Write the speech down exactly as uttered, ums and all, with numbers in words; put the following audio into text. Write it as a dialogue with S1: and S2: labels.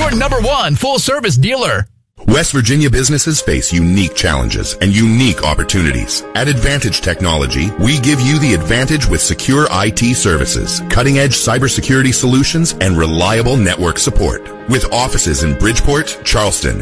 S1: your number one full-service dealer.
S2: West Virginia businesses face unique challenges and unique opportunities. At Advantage Technology, we give you the advantage with secure I T services, cutting-edge cybersecurity solutions, and reliable network support. With offices in Bridgeport, Charleston,